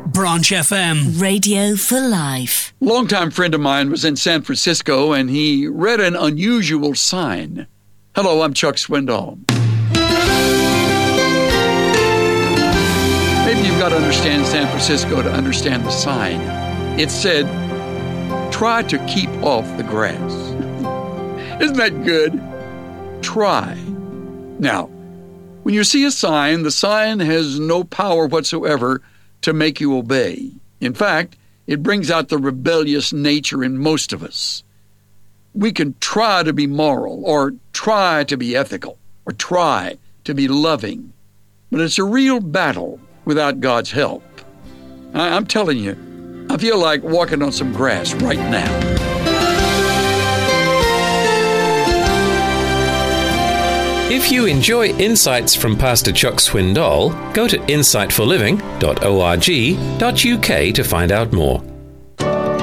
Branch FM. Radio for life. Longtime friend of mine was in San Francisco and he read an unusual sign. Hello, I'm Chuck Swindoll. Maybe you've got to understand San Francisco to understand the sign. It said, try to keep off the grass. Isn't that good? Try. Now, when you see a sign, the sign has no power whatsoever to make you obey. In fact, it brings out the rebellious nature in most of us. We can try to be moral, or try to be ethical, or try to be loving, but it's a real battle without God's help. I'm telling you, I feel like walking on some grass right now. If you enjoy insights from Pastor Chuck Swindoll, go to insightforliving.org.uk to find out more.